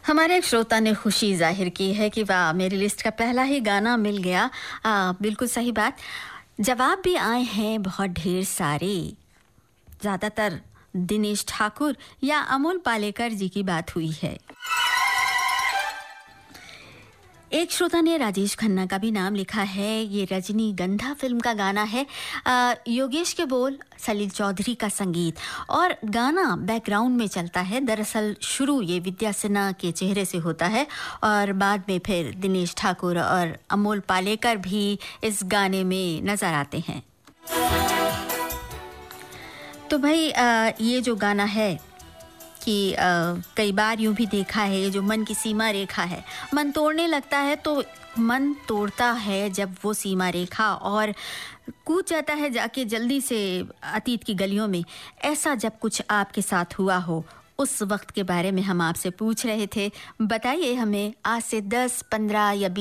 हमारे एक श्रोता ने खुशी जाहिर की है कि वाह मेरी लिस्ट का पहला ही गाना मिल गया। बिल्कुल सही बात। जवाब भी आए हैं बहुत ढेर सारे, ज़्यादातर दिनेश ठाकुर या अमोल पालेकर जी की बात हुई है। एक श्रोता ने राजेश खन्ना का भी नाम लिखा है। ये रजनीगंधा फिल्म का गाना है। योगेश के बोल, सलील चौधरी का संगीत और गाना बैकग्राउंड में चलता है। दरअसल शुरू ये विद्या सिन्हा के चेहरे से होता है और बाद में फिर दिनेश ठाकुर और अमोल पालेकर भी इस गाने में नजर आते हैं। तो भाई ये जो गाना है कि कई बार यूं भी देखा है, ये जो मन की सीमा रेखा है, मन तोड़ने लगता है तो मन तोड़ता है जब वो सीमा रेखा और कूद जाता है जाके जल्दी से अतीत की गलियों में। ऐसा जब कुछ आपके साथ हुआ हो, उस वक्त के बारे में हम आपसे पूछ रहे थे। बताइए हमें आज से 10, 15 या